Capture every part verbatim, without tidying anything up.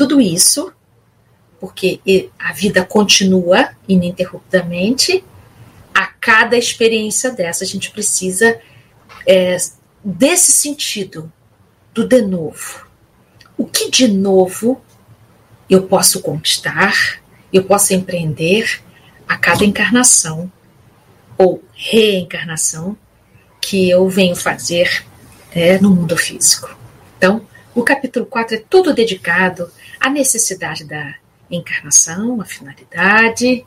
Tudo isso porque a vida continua ininterruptamente. A cada experiência dessa, a gente precisa é, desse sentido, do de novo. O que de novo eu posso conquistar, eu posso empreender a cada encarnação ou reencarnação que eu venho fazer é, no mundo físico. Então, o capítulo quatro é todo dedicado à necessidade da encarnação, à finalidade,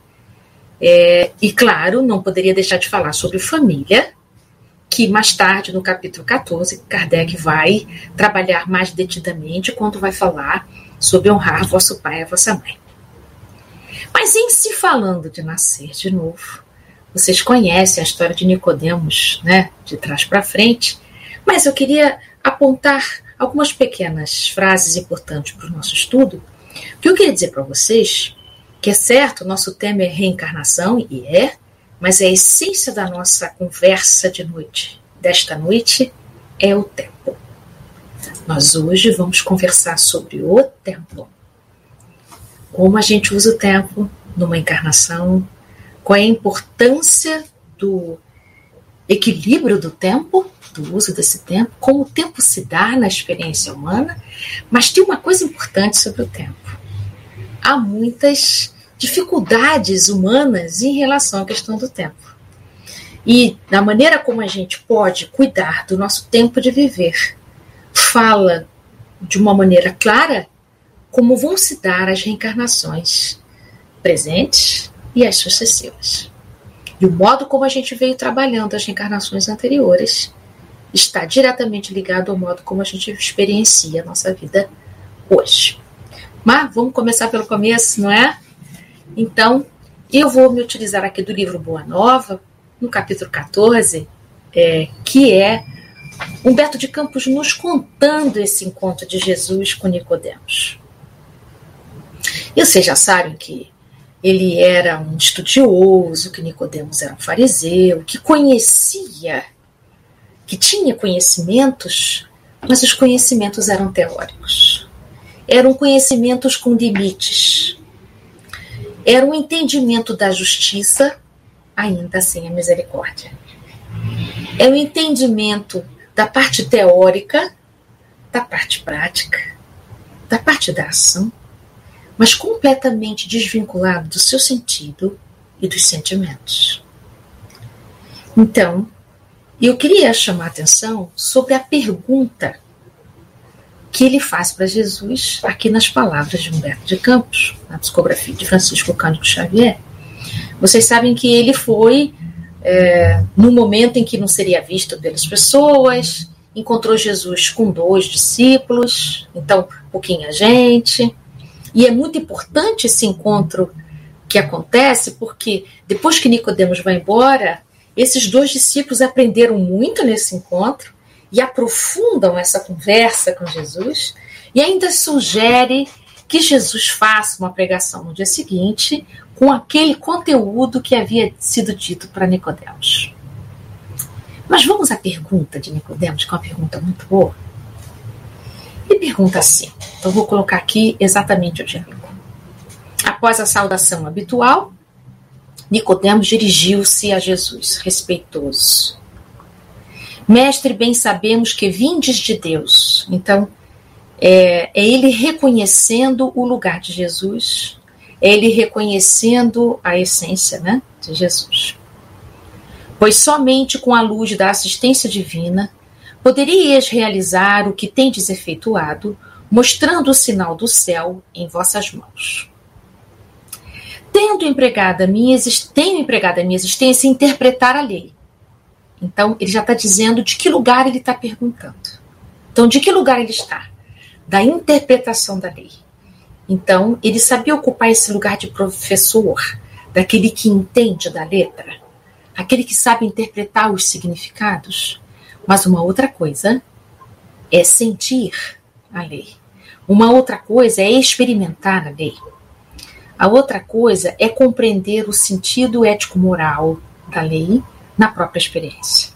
é, e claro, não poderia deixar de falar sobre família, que mais tarde, no capítulo quatorze, Kardec vai trabalhar mais detidamente quando vai falar sobre honrar vosso pai e a vossa mãe. Mas em se falando de nascer de novo, vocês conhecem a história de Nicodemos, né, de trás para frente, mas eu queria apontar algumas pequenas frases importantes para o nosso estudo. O que eu queria dizer para vocês, que é certo, o nosso tema é reencarnação, e é, mas a essência da nossa conversa de noite, desta noite, é o tempo. Nós hoje vamos conversar sobre o tempo. Como a gente usa o tempo numa encarnação, qual é a importância do equilíbrio do tempo, do uso desse tempo, como o tempo se dá na experiência humana, mas tem uma coisa importante sobre o tempo. Há muitas dificuldades humanas em relação à questão do tempo. E da maneira como a gente pode cuidar do nosso tempo de viver, fala de uma maneira clara como vão se dar as reencarnações presentes e as sucessivas. E o modo como a gente veio trabalhando as reencarnações anteriores está diretamente ligado ao modo como a gente experiencia a nossa vida hoje. Mas vamos começar pelo começo, não é? Então, eu vou me utilizar aqui do livro Boa Nova, no capítulo quatorze, é, que é Humberto de Campos nos contando esse encontro de Jesus com Nicodemos. E vocês já sabem que ele era um estudioso, que Nicodemos era um fariseu, que conhecia, que tinha conhecimentos, mas os conhecimentos eram teóricos. Eram conhecimentos com limites. Era um entendimento da justiça, ainda sem a misericórdia. É um entendimento da parte teórica, da parte prática, da parte da ação, mas completamente desvinculado do seu sentido e dos sentimentos. Então, eu queria chamar a atenção sobre a pergunta que ele faz para Jesus aqui nas palavras de Humberto de Campos, na psicografia de Francisco Cândido Xavier. Vocês sabem que ele foi, é, no momento em que não seria visto pelas pessoas, encontrou Jesus com dois discípulos, então pouquinha gente. E é muito importante esse encontro que acontece, porque depois que Nicodemos vai embora, esses dois discípulos aprenderam muito nesse encontro e aprofundam essa conversa com Jesus, e ainda sugere que Jesus faça uma pregação no dia seguinte com aquele conteúdo que havia sido dito para Nicodemos. Mas vamos à pergunta de Nicodemos, que é uma pergunta muito boa. Ele pergunta assim, então vou colocar aqui exatamente o diálogo. Após a saudação habitual, Nicodemos dirigiu-se a Jesus, respeitoso. Mestre, bem sabemos que vindes de Deus. Então, é, é ele reconhecendo o lugar de Jesus, é ele reconhecendo a essência, né, de Jesus. Pois somente com a luz da assistência divina poderias realizar o que tendes efetuado, mostrando o sinal do céu em vossas mãos. Tendo empregado a minha, tenho empregado a minha existência em interpretar a lei. Então, ele já está dizendo de que lugar ele está perguntando. Então, de que lugar ele está? Da interpretação da lei. Então, ele sabia ocupar esse lugar de professor, daquele que entende da letra, aquele que sabe interpretar os significados. Mas uma outra coisa é sentir a lei. Uma outra coisa é experimentar a lei. A outra coisa é compreender o sentido ético-moral da lei na própria experiência.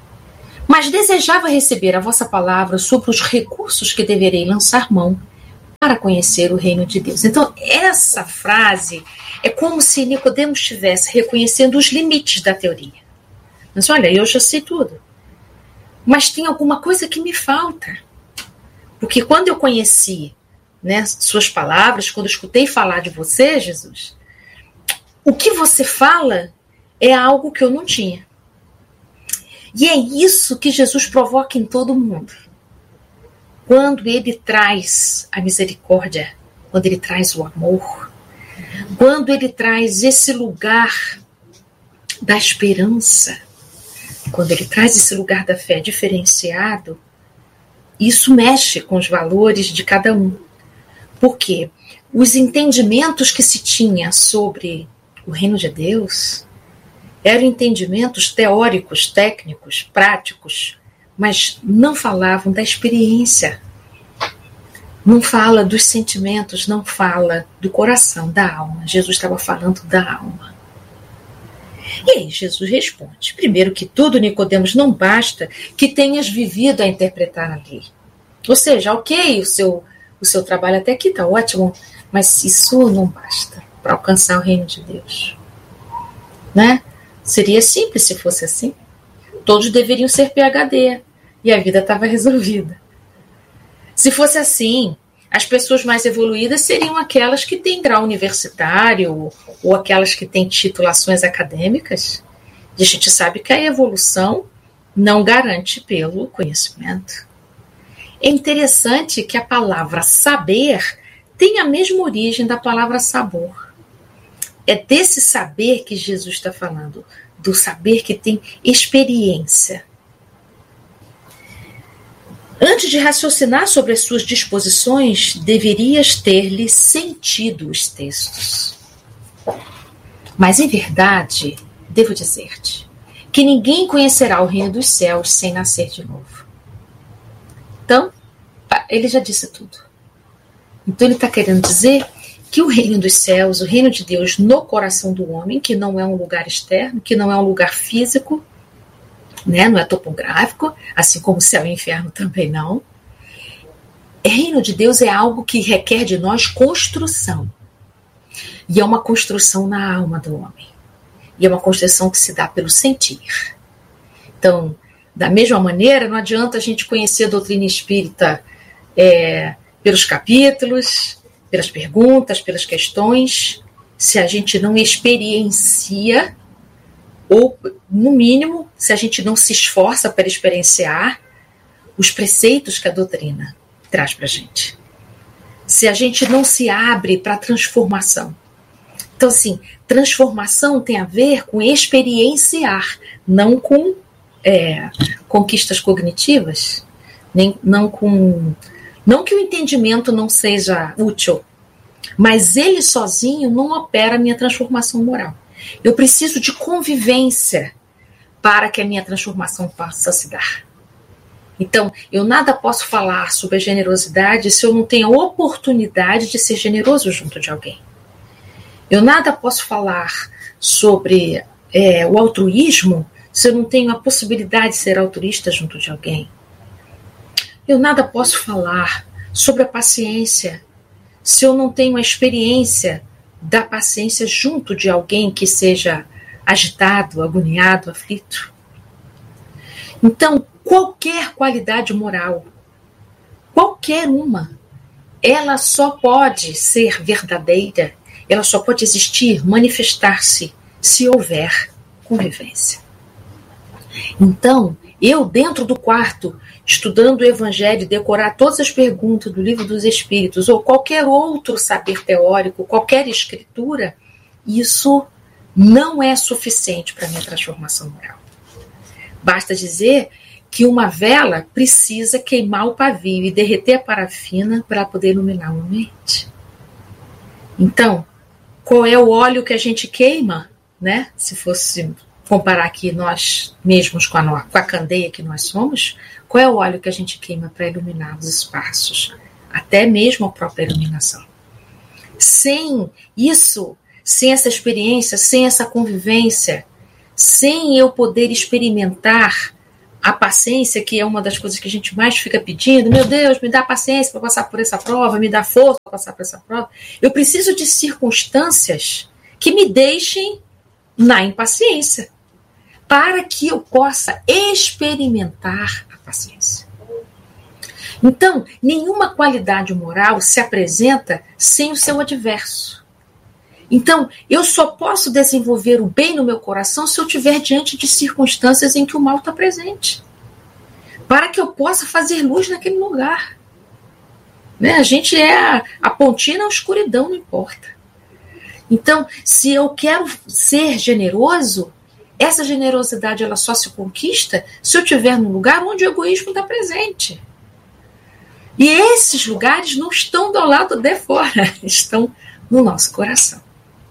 Mas desejava receber a vossa palavra sobre os recursos que deverei lançar mão para conhecer o reino de Deus. Então, essa frase é como se Nicodemos estivesse reconhecendo os limites da teoria. Mas olha, eu já sei tudo. Mas tem alguma coisa que me falta. Porque quando eu conheci, né, suas palavras, quando eu escutei falar de você, Jesus, o que você fala é algo que eu não tinha. E é isso que Jesus provoca em todo mundo. Quando ele traz a misericórdia, quando ele traz o amor, quando ele traz esse lugar da esperança, quando ele traz esse lugar da fé diferenciado, isso mexe com os valores de cada um. Porque os entendimentos que se tinha sobre o reino de Deus eram entendimentos teóricos, técnicos, práticos, mas não falavam da experiência. Não fala dos sentimentos, não fala do coração, da alma. Jesus estava falando da alma. E aí Jesus responde, primeiro que tudo, Nicodemos, não basta que tenhas vivido a interpretar a lei. Ou seja, ok, o seu, o seu trabalho até aqui está ótimo, mas isso não basta para alcançar o reino de Deus. Né? Seria simples se fosse assim. Todos deveriam ser P H D e a vida estava resolvida. Se fosse assim, as pessoas mais evoluídas seriam aquelas que têm grau universitário ou aquelas que têm titulações acadêmicas. E a gente sabe que a evolução não garante pelo conhecimento. É interessante que a palavra saber tem a mesma origem da palavra sabor. É desse saber que Jesus está falando, do saber que tem experiência. Antes de raciocinar sobre as suas disposições, deverias ter-lhe sentido os textos. Mas, em verdade, devo dizer-te que ninguém conhecerá o reino dos céus sem nascer de novo. Então, ele já disse tudo. Então, ele está querendo dizer que o reino dos céus, o reino de Deus no coração do homem, que não é um lugar externo, que não é um lugar físico, né? Não é topográfico, assim como o céu e o inferno também não. O reino de Deus é algo que requer de nós construção. E é uma construção na alma do homem. E é uma construção que se dá pelo sentir. Então, da mesma maneira, não adianta a gente conhecer a doutrina espírita é, pelos capítulos, pelas perguntas, pelas questões, se a gente não experiencia, ou, no mínimo, se a gente não se esforça para experienciar os preceitos que a doutrina traz para a gente. Se a gente não se abre para a transformação. Então, assim, transformação tem a ver com experienciar, não com é, conquistas cognitivas, nem, não com... Não que o entendimento não seja útil, mas ele sozinho não opera a minha transformação moral. Eu preciso de convivência para que a minha transformação possa se dar. Então, eu nada posso falar sobre a generosidade se eu não tenho a oportunidade de ser generoso junto de alguém. Eu nada posso falar sobre é, o altruísmo se eu não tenho a possibilidade de ser altruísta junto de alguém. Eu nada posso falar sobre a paciência se eu não tenho a experiência da paciência junto de alguém que seja agitado, agoniado, aflito. Então, qualquer qualidade moral, qualquer uma, ela só pode ser verdadeira, ela só pode existir, manifestar-se, se houver convivência. Então, eu dentro do quarto, estudando o Evangelho, decorar todas as perguntas do Livro dos Espíritos, ou qualquer outro saber teórico, qualquer escritura, isso não é suficiente para a minha transformação moral. Basta dizer que uma vela precisa queimar o pavio e derreter a parafina para poder iluminar o ambiente. Então, qual é o óleo que a gente queima, né? Se fosse comparar aqui nós mesmos com a, com a candeia que nós somos, qual é o óleo que a gente queima para iluminar os espaços? Até mesmo a própria iluminação. Sem isso, sem essa experiência, sem essa convivência, sem eu poder experimentar a paciência, que é uma das coisas que a gente mais fica pedindo, meu Deus, me dá paciência para passar por essa prova, me dá força para passar por essa prova. Eu preciso de circunstâncias que me deixem na impaciência, para que eu possa experimentar a paciência. Então, nenhuma qualidade moral se apresenta sem o seu adverso. Então, eu só posso desenvolver o bem no meu coração se eu estiver diante de circunstâncias em que o mal está presente, para que eu possa fazer luz naquele lugar. Né? A gente é a, a pontinha na escuridão, não importa. Então, se eu quero ser generoso, essa generosidade ela só se conquista se eu estiver num lugar onde o egoísmo está presente. E esses lugares não estão do lado de fora, estão no nosso coração.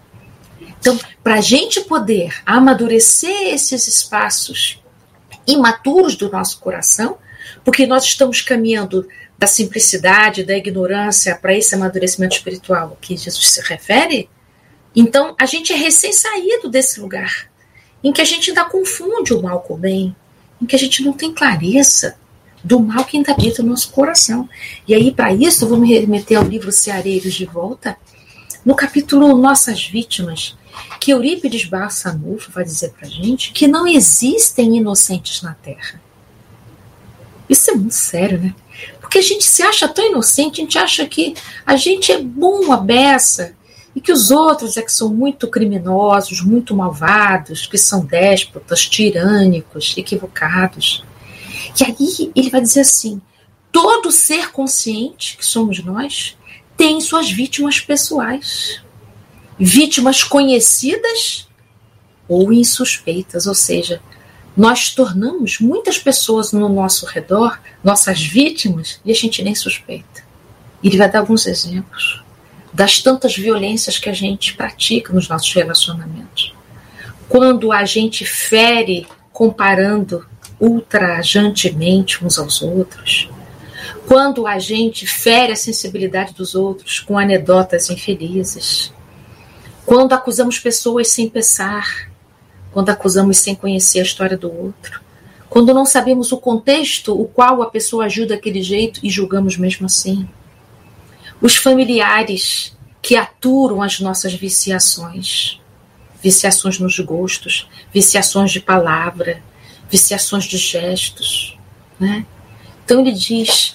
Então, para a gente poder amadurecer esses espaços imaturos do nosso coração, porque nós estamos caminhando da simplicidade, da ignorância para esse amadurecimento espiritual que Jesus se refere, então a gente é recém-saído desse lugar, em que a gente ainda confunde o mal com o bem, em que a gente não tem clareza do mal que ainda habita no nosso coração. E aí, para isso, eu vou me remeter ao livro Ceareiros de Volta, no capítulo Nossas Vítimas, que Eurípides Barçanufo vai dizer para a gente que não existem inocentes na Terra. Isso é muito sério, né? Porque a gente se acha tão inocente, a gente acha que a gente é bom a beça, e que os outros é que são muito criminosos, muito malvados, que são déspotas, tirânicos, equivocados. E aí ele vai dizer assim, todo ser consciente, que somos nós, tem suas vítimas pessoais. Vítimas conhecidas ou insuspeitas, ou seja, nós tornamos muitas pessoas no nosso redor nossas vítimas e a gente nem suspeita. Ele vai dar alguns exemplos das tantas violências que a gente pratica nos nossos relacionamentos. Quando a gente fere comparando ultrajantemente uns aos outros, quando a gente fere a sensibilidade dos outros com anedotas infelizes, quando acusamos pessoas sem pensar, quando acusamos sem conhecer a história do outro, quando não sabemos o contexto o qual a pessoa agiu daquele jeito e julgamos mesmo assim. Os familiares que aturam as nossas viciações, viciações nos gostos, viciações de palavra, viciações de gestos. Né? Então ele diz,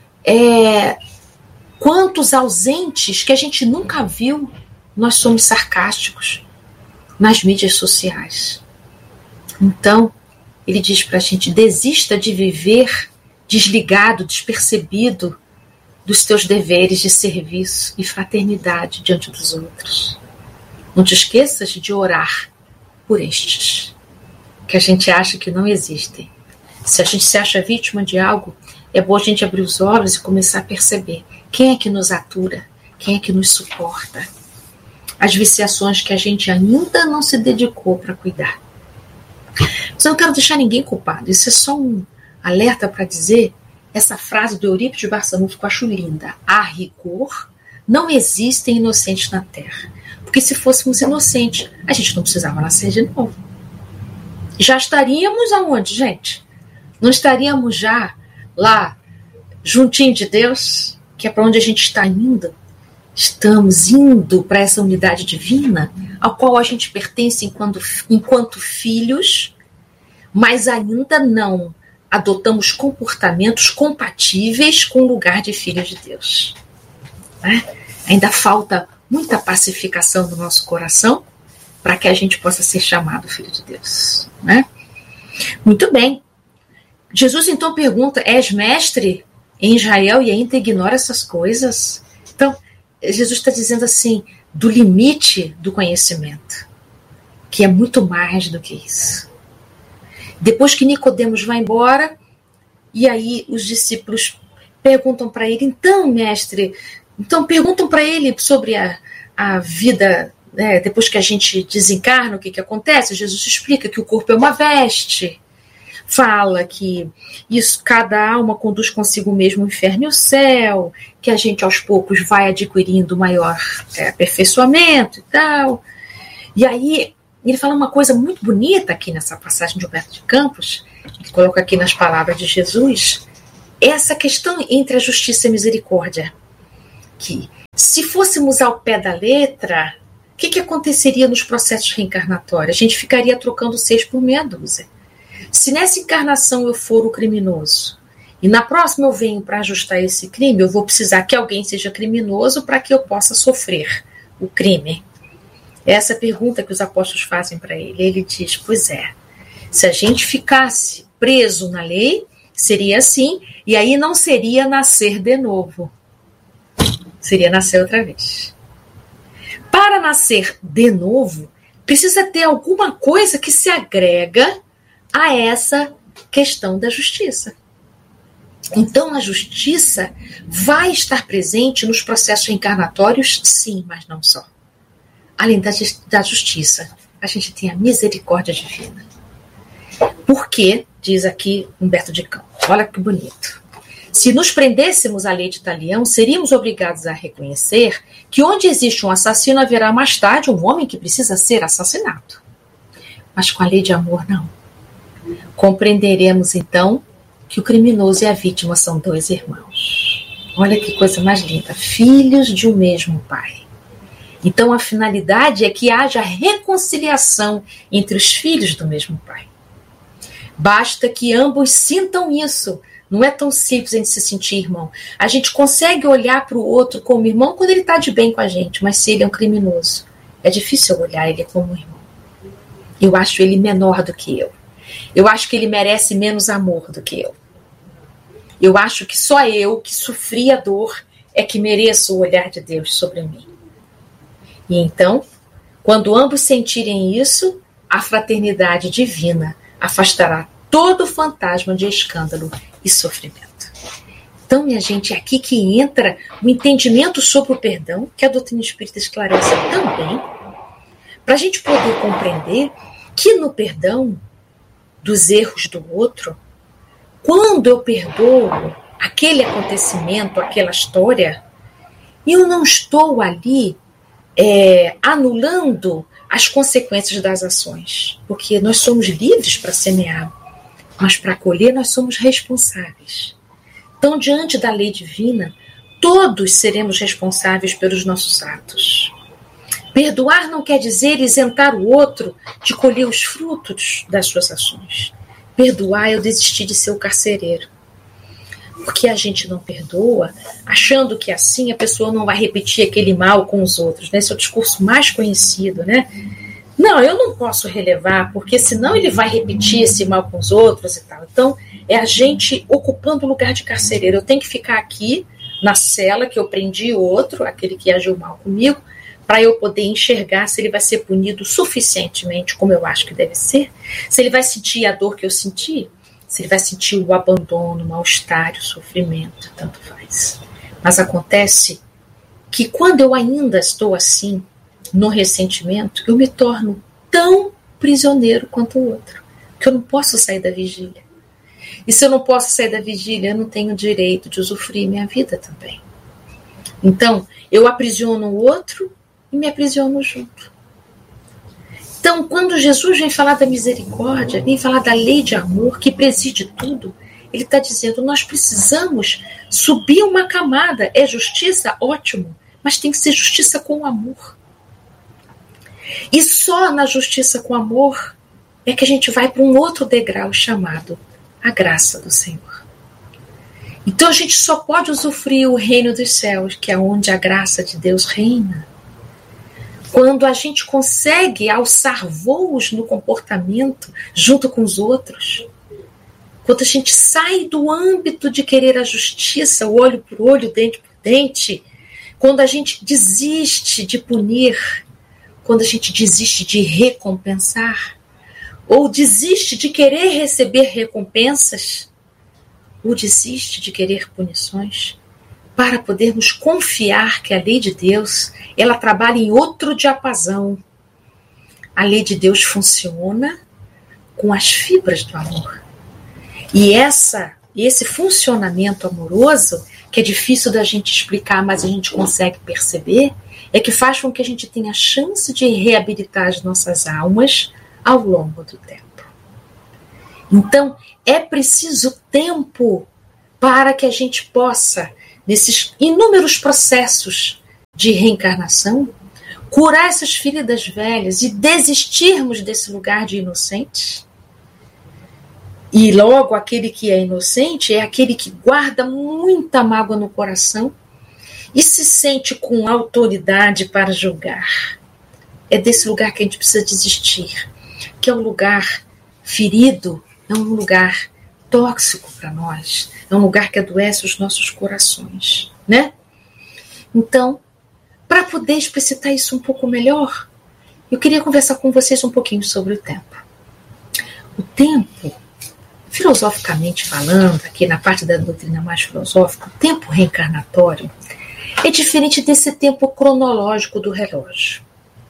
é, quantos ausentes que a gente nunca viu, nós somos sarcásticos nas mídias sociais. Então, ele diz para a gente, desista de viver desligado, despercebido dos teus deveres de serviço e fraternidade diante dos outros. Não te esqueças de orar por estes, que a gente acha que não existem. Se a gente se acha vítima de algo, é bom a gente abrir os olhos e começar a perceber quem é que nos atura, quem é que nos suporta. As viciações que a gente ainda não se dedicou para cuidar. Mas eu não quero deixar ninguém culpado. Isso é só um alerta para dizer essa frase do Eurípides Barçanufo que eu acho linda. A rigor, não existem inocentes na Terra. Porque se fôssemos inocentes, a gente não precisava nascer de novo. Já estaríamos aonde, gente? Não estaríamos já lá, juntinho de Deus, que é para onde a gente está indo? Estamos indo para essa unidade divina, ao qual a gente pertence enquanto, enquanto filhos, mas ainda não adotamos comportamentos compatíveis com o lugar de filhos de Deus. Né? Ainda falta muita pacificação do nosso coração para que a gente possa ser chamado filho de Deus. Né? Muito bem. Jesus então pergunta, és mestre em Israel e ainda ignora essas coisas? Então, Jesus está dizendo assim, do limite do conhecimento, que é muito mais do que isso. Depois que Nicodemos vai embora, e aí os discípulos perguntam para ele, então, mestre, então perguntam para ele sobre a, a vida, né, depois que a gente desencarna, o que, que acontece? Jesus explica que o corpo é uma veste, fala que isso, cada alma conduz consigo mesmo o inferno e o céu, que a gente aos poucos vai adquirindo maior é, aperfeiçoamento e tal. E aí ele fala uma coisa muito bonita aqui nessa passagem de Humberto de Campos, coloco aqui nas palavras de Jesus, essa questão entre a justiça e a misericórdia. Que, se fôssemos ao pé da letra, o que, que aconteceria nos processos reencarnatórios? A gente ficaria trocando seis por meia dúzia. Se nessa encarnação eu for o criminoso, e na próxima eu venho para ajustar esse crime, eu vou precisar que alguém seja criminoso para que eu possa sofrer o crime. Essa é a pergunta que os apóstolos fazem para ele. Ele diz, pois é, se a gente ficasse preso na lei, seria assim, e aí não seria nascer de novo. Seria nascer outra vez. Para nascer de novo, precisa ter alguma coisa que se agrega a essa questão da justiça. Então, a justiça vai estar presente nos processos reencarnatórios, sim, mas não só. Além da, da justiça, a gente tem a misericórdia divina. Porque, diz aqui Humberto de Campos, olha que bonito. Se nos prendêssemos à lei de Talião, seríamos obrigados a reconhecer que onde existe um assassino, haverá mais tarde um homem que precisa ser assassinado. Mas com a lei de amor, não. Compreenderemos, então, que o criminoso e a vítima são dois irmãos. Olha que coisa mais linda. Filhos de um mesmo pai. Então, a finalidade é que haja reconciliação entre os filhos do mesmo pai. Basta que ambos sintam isso. Não é tão simples a gente se sentir irmão. A gente consegue olhar para o outro como irmão quando ele está de bem com a gente, mas se ele é um criminoso, é difícil olhar ele como irmão. Eu acho ele menor do que eu. Eu acho que ele merece menos amor do que eu. Eu acho que só eu, que sofri a dor, é que mereço o olhar de Deus sobre mim. E então, quando ambos sentirem isso, a fraternidade divina afastará todo o fantasma de escândalo e sofrimento. Então, minha gente, é aqui que entra o entendimento sobre o perdão, que a doutrina espírita esclarece também, para a gente poder compreender que no perdão dos erros do outro, quando eu perdoo aquele acontecimento, aquela história, eu não estou ali é, anulando as consequências das ações, porque nós somos livres para semear, mas para colher nós somos responsáveis. Então, diante da lei divina, todos seremos responsáveis pelos nossos atos. Perdoar não quer dizer isentar o outro de colher os frutos das suas ações. Perdoar é eu desistir de ser o carcereiro. Porque a gente não perdoa, achando que assim a pessoa não vai repetir aquele mal com os outros. Né? Esse é o discurso mais conhecido, né? Não, eu não posso relevar, porque senão ele vai repetir esse mal com os outros e tal. Então, é a gente ocupando o lugar de carcereiro. Eu tenho que ficar aqui, na cela que eu prendi outro, aquele que agiu mal comigo, para eu poder enxergar se ele vai ser punido suficientemente, como eu acho que deve ser, se ele vai sentir a dor que eu senti, se ele vai sentir o abandono, o mal-estar, o sofrimento, tanto faz. Mas acontece que quando eu ainda estou assim, no ressentimento, eu me torno tão prisioneiro quanto o outro, que eu não posso sair da vigília. E se eu não posso sair da vigília, eu não tenho direito de usufruir minha vida também. Então, eu aprisiono o outro e me aprisiono junto. Então, quando Jesus vem falar da misericórdia, vem falar da lei de amor que preside tudo, ele está dizendo, nós precisamos subir uma camada. É justiça? Ótimo, mas tem que ser justiça com amor. E só na justiça com amor é que a gente vai para um outro degrau chamado a graça do Senhor. Então a gente só pode usufruir o reino dos céus, que é onde a graça de Deus reina, quando a gente consegue alçar voos no comportamento junto com os outros, quando a gente sai do âmbito de querer a justiça, o olho por olho, dente por dente, quando a gente desiste de punir, quando a gente desiste de recompensar, ou desiste de querer receber recompensas, ou desiste de querer punições, para podermos confiar que a lei de Deus, ela trabalha em outro diapasão. A lei de Deus funciona com as fibras do amor. E essa, esse funcionamento amoroso, que é difícil da gente explicar, mas a gente consegue perceber, é que faz com que a gente tenha a chance de reabilitar as nossas almas ao longo do tempo. Então, é preciso tempo para que a gente possa, nesses inúmeros processos de reencarnação, curar essas feridas velhas e desistirmos desse lugar de inocentes. E logo aquele que é inocente é aquele que guarda muita mágoa no coração e se sente com autoridade para julgar. É desse lugar que a gente precisa desistir, que é um lugar ferido, é um lugar tóxico para nós, é um lugar que adoece os nossos corações, né? Então, para poder explicitar isso um pouco melhor, eu queria conversar com vocês um pouquinho sobre o tempo. O tempo, filosoficamente falando, aqui na parte da doutrina mais filosófica, o tempo reencarnatório é diferente desse tempo cronológico do relógio.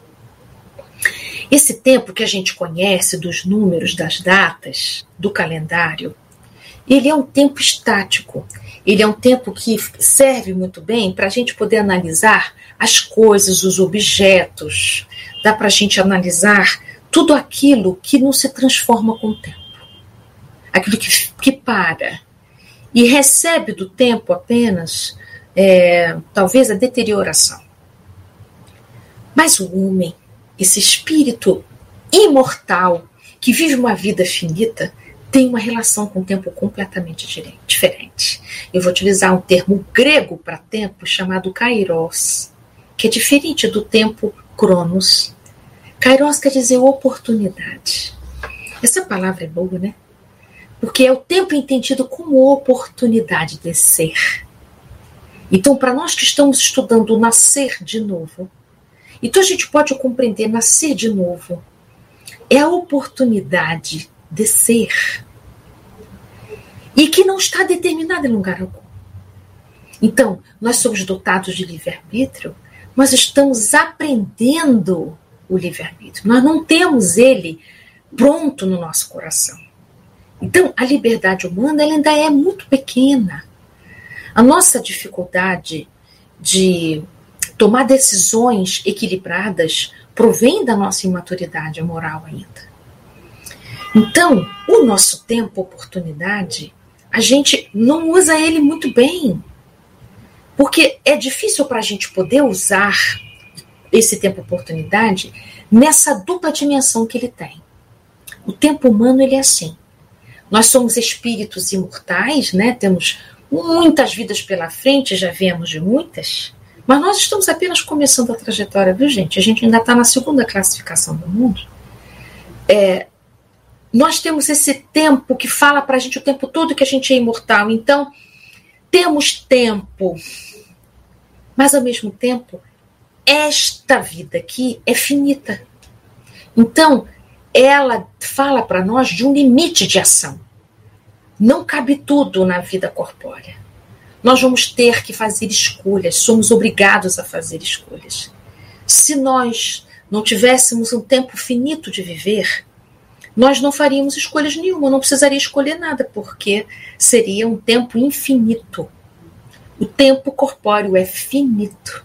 Esse tempo que a gente conhece dos números, das datas, do calendário, ele é um tempo estático. Ele é um tempo que serve muito bem para a gente poder analisar as coisas, os objetos. Dá para a gente analisar tudo aquilo que não se transforma com o tempo. Aquilo que, que para. E recebe do tempo apenas, é, talvez, a deterioração. Mas o homem, esse espírito imortal, que vive uma vida finita, tem uma relação com o tempo completamente diferente. Eu vou utilizar um termo grego para tempo chamado kairos, que é diferente do tempo cronos. Kairos quer dizer oportunidade. Essa palavra é boa, né? Porque é o tempo entendido como oportunidade de ser. Então, para nós que estamos estudando o nascer de novo, então a gente pode compreender nascer de novo. É a oportunidade de ser. E que não está determinada em lugar algum. Então, nós somos dotados de livre-arbítrio, mas estamos aprendendo o livre-arbítrio. Nós não temos ele pronto no nosso coração. Então, a liberdade humana ela ainda é muito pequena. A nossa dificuldade de tomar decisões equilibradas provém da nossa imaturidade moral ainda. Então, o nosso tempo, oportunidade, a gente não usa ele muito bem. Porque é difícil para a gente poder usar esse tempo, oportunidade, nessa dupla dimensão que ele tem. O tempo humano, ele é assim. Nós somos espíritos imortais, né? Temos muitas vidas pela frente, já viemos de muitas, mas nós estamos apenas começando a trajetória, viu, gente? A gente ainda está na segunda classificação do mundo. É, nós temos esse tempo que fala para a gente o tempo todo que a gente é imortal. Então, temos tempo, mas ao mesmo tempo, esta vida aqui é finita. Então, ela fala para nós de um limite de ação. Não cabe tudo na vida corpórea. Nós vamos ter que fazer escolhas, somos obrigados a fazer escolhas. Se nós não tivéssemos um tempo finito de viver, nós não faríamos escolhas nenhuma, não precisaria escolher nada, porque seria um tempo infinito. O tempo corpóreo é finito.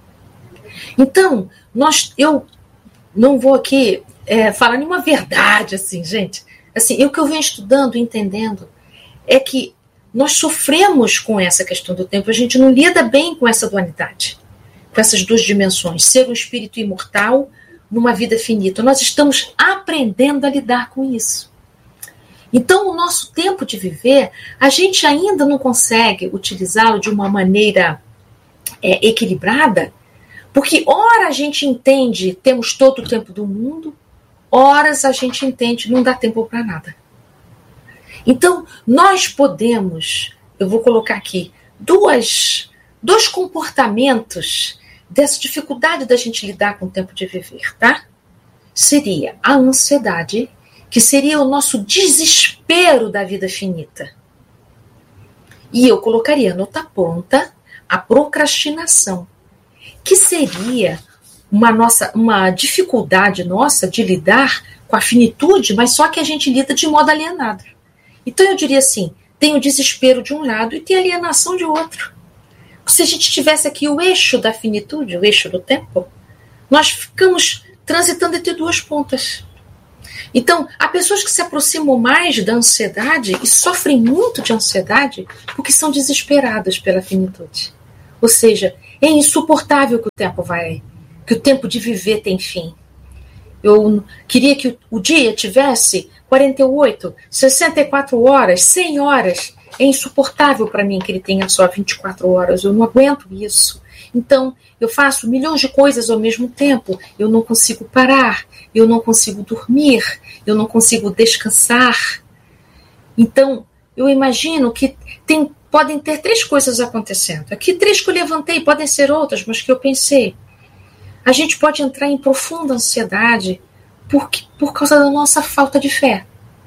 Então, nós, eu não vou aqui é, falar nenhuma verdade, assim, gente. Assim, o que eu venho estudando, entendendo, é que nós sofremos com essa questão do tempo, a gente não lida bem com essa dualidade, com essas duas dimensões, ser um espírito imortal numa vida finita. Nós estamos aprendendo a lidar com isso. Então, o nosso tempo de viver, a gente ainda não consegue utilizá-lo de uma maneira é, equilibrada, porque ora a gente entende, temos todo o tempo do mundo, horas a gente entende, não dá tempo para nada. Então, nós podemos, eu vou colocar aqui, duas, dois comportamentos dessa dificuldade da gente lidar com o tempo de viver, tá? Seria a ansiedade, que seria o nosso desespero da vida finita. E eu colocaria na outra ponta a procrastinação, que seria uma, nossa, uma dificuldade nossa de lidar com a finitude, mas só que a gente lida de modo alienado. Então eu diria assim, tem o desespero de um lado e tem a alienação de outro. Se a gente tivesse aqui o eixo da finitude, o eixo do tempo, nós ficamos transitando entre duas pontas. Então, há pessoas que se aproximam mais da ansiedade e sofrem muito de ansiedade porque são desesperadas pela finitude. Ou seja, é insuportável que o tempo vai, que o tempo de viver tem fim. Eu queria que o dia tivesse quarenta e oito, sessenta e quatro horas, cem horas. É insuportável para mim que ele tenha só vinte e quatro horas. Eu não aguento isso. Então, eu faço milhões de coisas ao mesmo tempo. Eu não consigo parar. Eu não consigo dormir. Eu não consigo descansar. Então, eu imagino que tem, podem ter três coisas acontecendo. Aqui, três que eu levantei, podem ser outras, mas que eu pensei. A gente pode entrar em profunda ansiedade por, por causa da nossa falta de fé.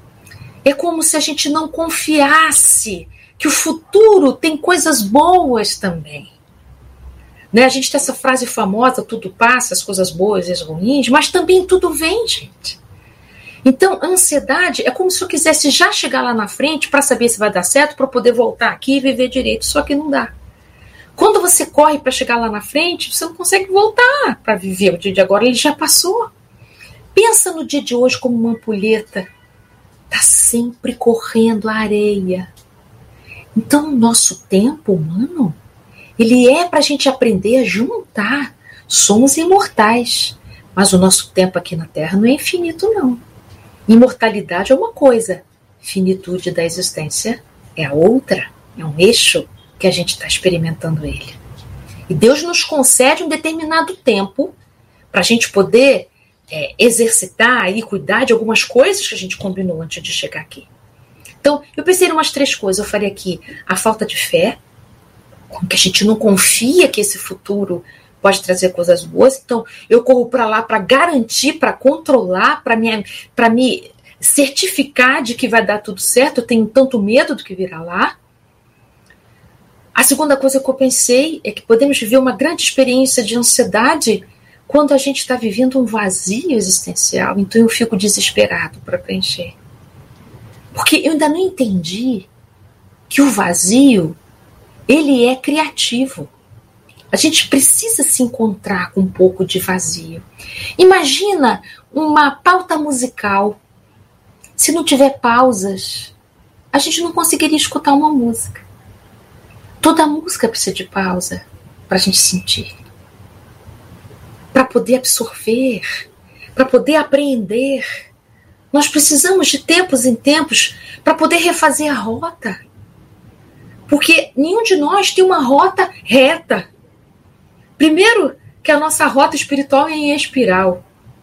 É como se a gente não confiasse que o futuro tem coisas boas também. Né? A gente tem essa frase famosa, tudo passa, as coisas boas e as ruins, mas também tudo vem, gente. Então, a ansiedade é como se eu quisesse já chegar lá na frente para saber se vai dar certo, para poder voltar aqui e viver direito, só que não dá. Quando você corre para chegar lá na frente, você não consegue voltar para viver o dia de agora, ele já passou. Pensa no dia de hoje como uma ampulheta. Está sempre correndo a areia. Então, o nosso tempo humano, ele é para a gente aprender a juntar. Somos imortais, mas o nosso tempo aqui na Terra não é infinito, não. Imortalidade é uma coisa, finitude da existência é a outra, é um eixo que a gente está experimentando ele. E Deus nos concede um determinado tempo para a gente poder é, exercitar e cuidar de algumas coisas que a gente combinou antes de chegar aqui. Então, eu pensei em umas três coisas. Eu falei aqui, a falta de fé, que a gente não confia que esse futuro pode trazer coisas boas. Então, eu corro para lá para garantir, para controlar, para me, para me certificar de que vai dar tudo certo. Eu tenho tanto medo do que virá lá. A segunda coisa que eu pensei é que podemos viver uma grande experiência de ansiedade quando a gente está vivendo um vazio existencial. Então eu fico desesperado para preencher. Porque eu ainda não entendi que o vazio, ele é criativo. A gente precisa se encontrar com um pouco de vazio. Imagina uma pauta musical. Se não tiver pausas, a gente não conseguiria escutar uma música. Toda música precisa de pausa para a gente sentir. Para poder absorver, para poder apreender. Nós precisamos de tempos em tempos para poder refazer a rota. Porque nenhum de nós tem uma rota reta. Primeiro, que a nossa rota espiritual é em espiral.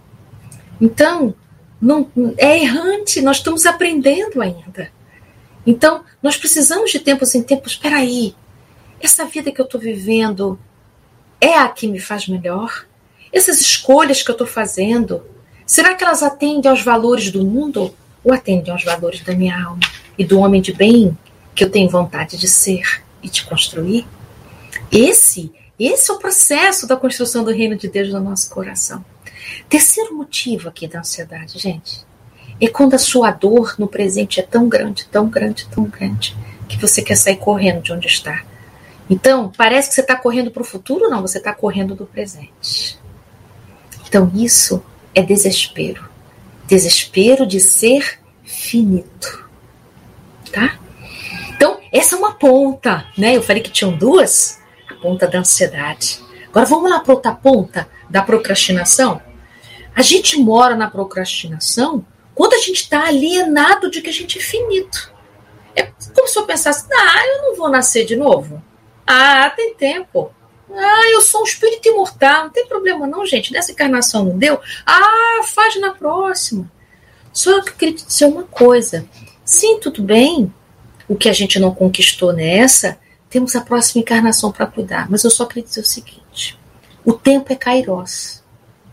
Então, não, é errante, nós estamos aprendendo ainda. Então, nós precisamos de tempos em tempos. Espera aí, essa vida que eu estou vivendo é a que me faz melhor? Essas escolhas que eu estou fazendo, será que elas atendem aos valores do mundo ou atendem aos valores da minha alma e do homem de bem que eu tenho vontade de ser e de construir? Esse, esse é o processo da construção do reino de Deus no nosso coração. Terceiro motivo aqui da ansiedade, gente, é quando a sua dor no presente é tão grande, tão grande, tão grande, que você quer sair correndo de onde está. Então, parece que você está correndo para o futuro, não, você está correndo do presente. Então, isso é desespero. Desespero de ser finito. Tá? Então, essa é uma ponta, né? Eu falei que tinham duas, a ponta da ansiedade. Agora, vamos lá para outra ponta da procrastinação? A gente mora na procrastinação quando a gente está alienado de que a gente é finito. É como se eu pensasse, ah, eu não vou nascer de novo. Ah, tem tempo. Ah, eu sou um espírito imortal, não tem problema não, gente. Nessa encarnação não deu? Ah, faz na próxima. Só que eu queria dizer uma coisa. Sim, tudo bem. O que a gente não conquistou nessa, temos a próxima encarnação para cuidar. Mas eu só queria dizer o seguinte. O tempo é kairós.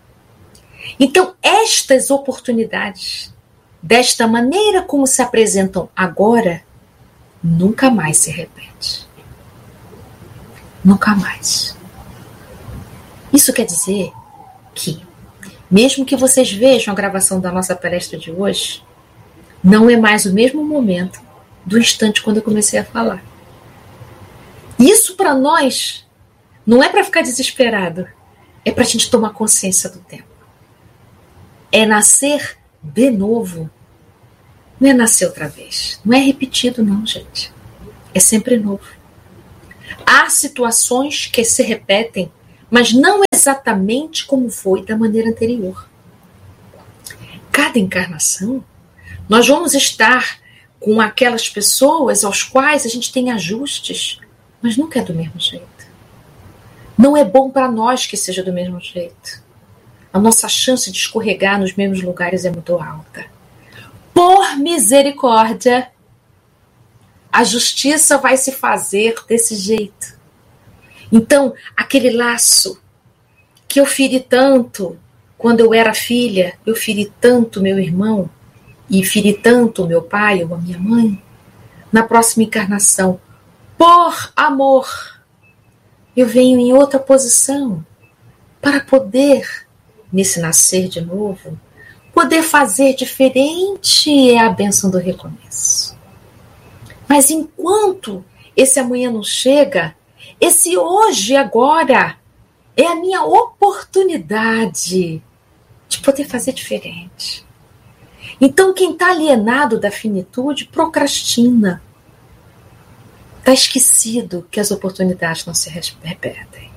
Então, estas oportunidades, desta maneira como se apresentam agora, nunca mais se repete. Nunca mais. Isso quer dizer que, mesmo que vocês vejam a gravação da nossa palestra de hoje, não é mais o mesmo momento do instante quando eu comecei a falar. Isso para nós não é para ficar desesperado, é para a gente tomar consciência do tempo. É nascer de novo, não é nascer outra vez. Não é repetido, não, gente. É sempre novo. Há situações que se repetem, mas não exatamente como foi da maneira anterior. Cada encarnação, nós vamos estar com aquelas pessoas aos quais a gente tem ajustes, mas nunca é do mesmo jeito. Não é bom para nós que seja do mesmo jeito. A nossa chance de escorregar nos mesmos lugares é muito alta. Por misericórdia, a justiça vai se fazer desse jeito. Então, aquele laço que eu feri tanto quando eu era filha, eu feri tanto meu irmão e feri tanto meu pai ou a minha mãe, na próxima encarnação, por amor, eu venho em outra posição para poder, nesse nascer de novo, poder fazer diferente é a bênção do recomeço. Mas enquanto esse amanhã não chega, esse hoje, agora, é a minha oportunidade de poder fazer diferente. Então, quem está alienado da finitude, procrastina. Está esquecido que as oportunidades não se repetem.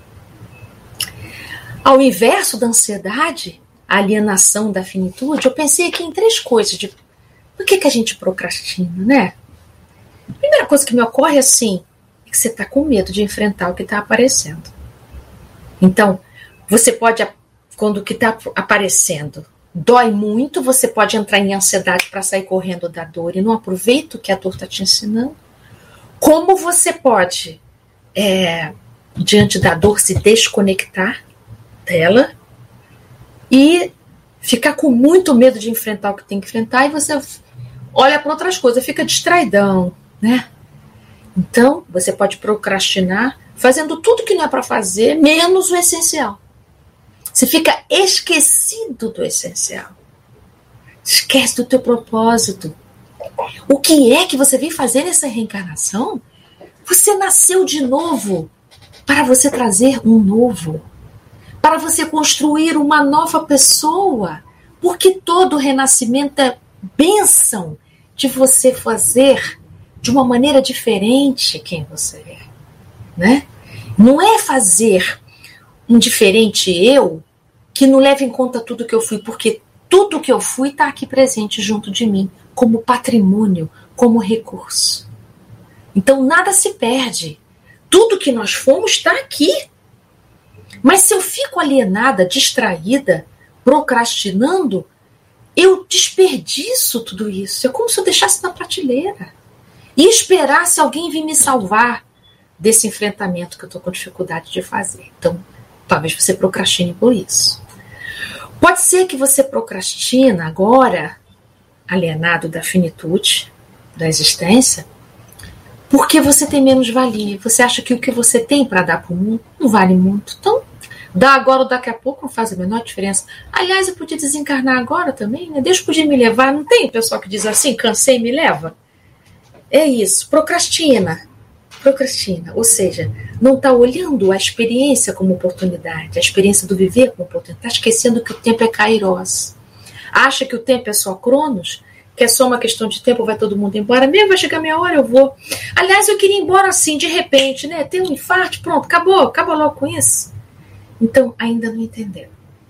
Ao inverso da ansiedade, a alienação da finitude, eu pensei aqui em três coisas. De, por que, que a gente procrastina, né? A primeira coisa que me ocorre é assim, é que você está com medo de enfrentar o que está aparecendo. Então, você pode, quando o que está aparecendo dói muito, você pode entrar em ansiedade para sair correndo da dor e não aproveita o que a dor está te ensinando. Como você pode, é, diante da dor, se desconectar dela e ficar com muito medo de enfrentar o que tem que enfrentar, e você olha para outras coisas, fica distraidão, né? Então, você pode procrastinar fazendo tudo que não é para fazer, menos o essencial. Você fica esquecido do essencial. Esquece do teu propósito. O que é que você veio fazer nessa reencarnação? Você nasceu de novo para você trazer um novo, para você construir uma nova pessoa, porque todo renascimento é bênção de você fazer de uma maneira diferente quem você é, né? Não é fazer um diferente eu que não leva em conta tudo que eu fui, porque tudo que eu fui está aqui presente junto de mim, como patrimônio, como recurso. Então nada se perde. Tudo que nós fomos está aqui. Mas se eu fico alienada, distraída, procrastinando, eu desperdiço tudo isso. É como se eu deixasse na prateleira e esperasse alguém vir me salvar desse enfrentamento que eu estou com dificuldade de fazer. Então, talvez você procrastine por isso. Pode ser que você procrastina agora, alienado da finitude, da existência, porque você tem menos valia. Você acha que o que você tem para dar para o mundo não vale muito. Então, dá agora ou daqui a pouco não faz a menor diferença. Aliás, eu podia desencarnar agora também, né? Deus podia me levar. Não tem pessoal que diz assim, cansei, me leva? É isso, procrastina. Procrastina, ou seja, não está olhando a experiência como oportunidade, a experiência do viver como oportunidade, está esquecendo que o tempo é kairos. Acha que o tempo é só cronos, que é só uma questão de tempo, vai todo mundo embora, mesmo vai chegar minha hora, eu vou. Aliás, eu queria ir embora assim, de repente, né? Tem um infarto, pronto, acabou, acabou logo com isso. Então, ainda não entendeu.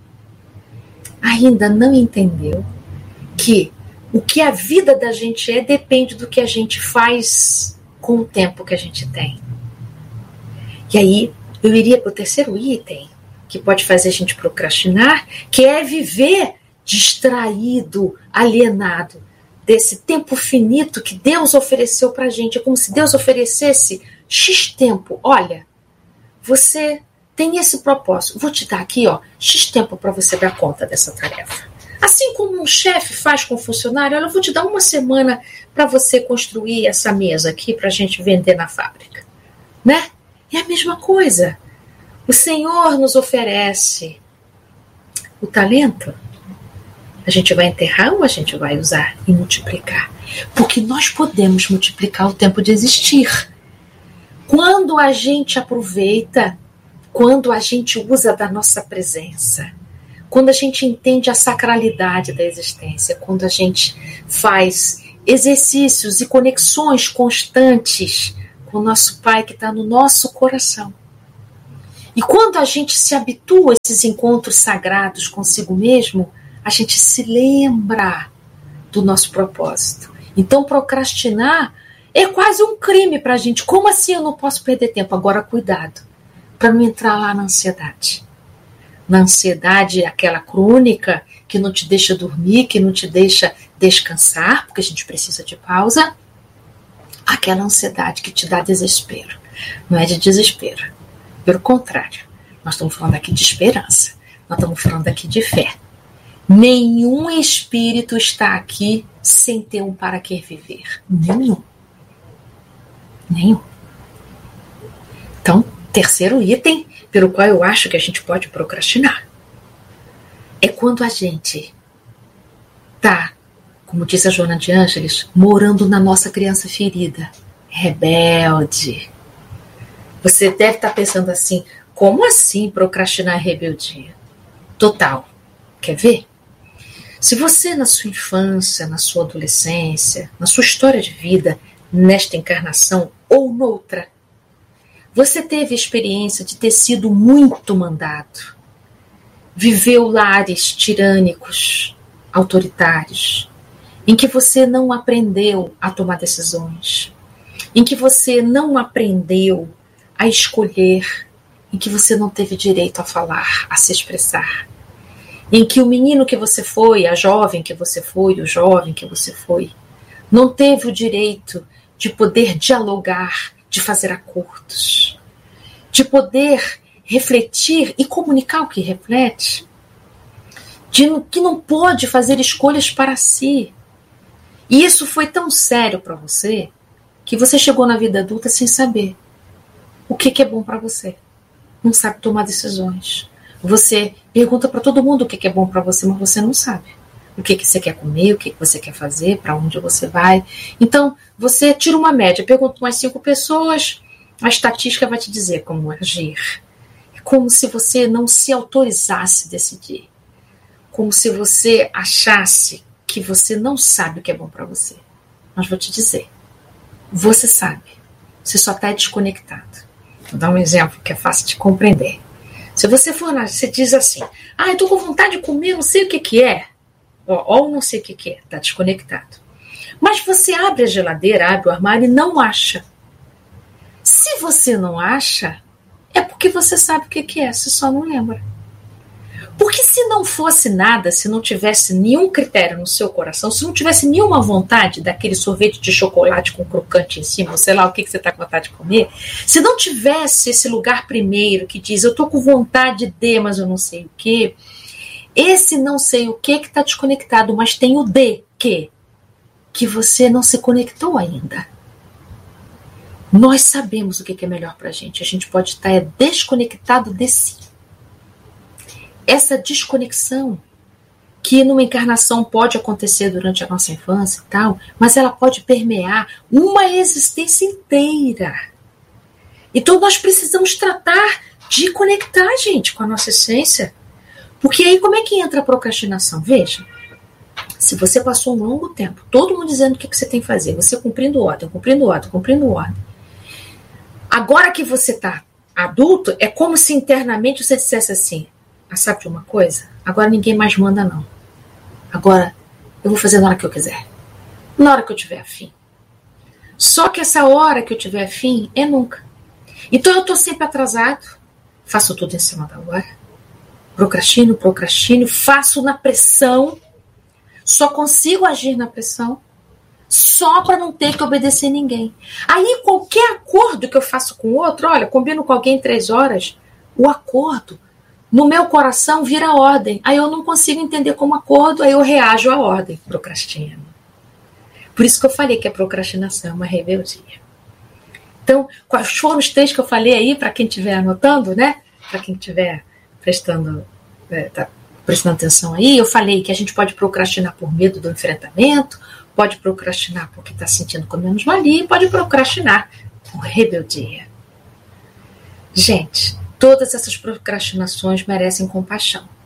Ainda não entendeu que o que a vida da gente é depende do que a gente faz com o tempo que a gente tem. E aí, eu iria para o terceiro item, que pode fazer a gente procrastinar, que é viver distraído, alienado desse tempo finito que Deus ofereceu para a gente. É como se Deus oferecesse X tempo. Olha, você tem esse propósito. Vou te dar aqui, ó, X tempo para você dar conta dessa tarefa. Assim como um chefe faz com um funcionário, olha, eu vou te dar uma semana para você construir essa mesa aqui para a gente vender na fábrica, né? É a mesma coisa. O Senhor nos oferece o talento. A gente vai enterrar ou a gente vai usar e multiplicar? Porque nós podemos multiplicar o tempo de existir. Quando a gente aproveita, quando a gente usa da nossa presença, quando a gente entende a sacralidade da existência, quando a gente faz exercícios e conexões constantes com o nosso Pai que está no nosso coração. E quando a gente se habitua a esses encontros sagrados consigo mesmo, a gente se lembra do nosso propósito. Então, procrastinar é quase um crime para a gente. Como assim eu não posso perder tempo? Agora, cuidado, para não entrar lá na ansiedade. Na ansiedade, aquela crônica que não te deixa dormir, que não te deixa descansar, porque a gente precisa de pausa. Aquela ansiedade que te dá desespero. Não é de desespero. Pelo contrário, nós estamos falando aqui de esperança. Nós estamos falando aqui de fé. Nenhum espírito está aqui sem ter um para que viver. Nenhum. Nenhum. Então, terceiro item, pelo qual eu acho que a gente pode procrastinar, é quando a gente está, como diz a Joana de Ângeles, morando na nossa criança ferida, rebelde. Você deve estar pensando assim, como assim procrastinar é rebeldia? Total. Quer ver? Se você, na sua infância, na sua adolescência, na sua história de vida, nesta encarnação ou noutra, você teve a experiência de ter sido muito mandado, viveu lares tirânicos, autoritários, em que você não aprendeu a tomar decisões, em que você não aprendeu a escolher, em que você não teve direito a falar, a se expressar, em que o menino que você foi, a jovem que você foi, o jovem que você foi, não teve o direito de poder dialogar, de fazer acordos, de poder refletir e comunicar o que reflete, de que não pode fazer escolhas para si. E isso foi tão sério para você que você chegou na vida adulta sem saber o que, que é bom para você. Não sabe tomar decisões. Você pergunta para todo mundo o que, que é bom para você, mas você não sabe. O que, que você quer comer, o que, que você quer fazer, para onde você vai. Então, você tira uma média, pergunta umas cinco pessoas, a estatística vai te dizer como agir. É como se você não se autorizasse a decidir. Como se você achasse que você não sabe o que é bom para você. Mas vou te dizer, você sabe. Você só está desconectado. Vou dar um exemplo que é fácil de compreender. Se você for lá, você diz assim, ah, eu estou com vontade de comer, não sei o que, que é. Ou não sei o que, que é, está desconectado. Mas você abre a geladeira, abre o armário e não acha. Se você não acha, é porque você sabe o que, que é, você só não lembra. Porque se não fosse nada, se não tivesse nenhum critério no seu coração, se não tivesse nenhuma vontade daquele sorvete de chocolate com crocante em cima, ou sei lá o que, que você está com vontade de comer, se não tivesse esse lugar primeiro que diz, eu estou com vontade de, mas eu não sei o que, esse não sei o que que está desconectado, mas tem o de que, que você não se conectou ainda. Nós sabemos o que, que é melhor para a gente, a gente pode estar é, desconectado de si. Essa desconexão, que numa encarnação pode acontecer durante a nossa infância e tal, mas ela pode permear uma existência inteira. Então nós precisamos tratar de conectar, gente, com a nossa essência. Porque aí como é que entra a procrastinação? Veja, se você passou um longo tempo, todo mundo dizendo o que você tem que fazer, você cumprindo ordem, cumprindo ordem, cumprindo ordem. Agora que você está adulto, é como se internamente você dissesse assim, ah, sabe de uma coisa? Agora ninguém mais manda não. Agora eu vou fazer na hora que eu quiser. Na hora que eu tiver afim. Só que essa hora que eu tiver afim é nunca. Então eu estou sempre atrasado, faço tudo em cima da hora, procrastino, procrastino, faço na pressão, só consigo agir na pressão, só para não ter que obedecer ninguém. Aí qualquer acordo que eu faço com outro, olha, combino com alguém três horas, o acordo no meu coração vira ordem. Aí eu não consigo entender como acordo, aí eu reajo à ordem, procrastino. Por isso que eu falei que a procrastinação é uma rebeldia. Então, quais foram os três que eu falei aí, para quem estiver anotando, né? Para quem estiver prestando, é, tá prestando atenção aí, eu falei que a gente pode procrastinar por medo do enfrentamento, pode procrastinar porque está sentindo com menos-valia, e pode procrastinar por rebeldia. Gente, todas essas procrastinações merecem compaixão.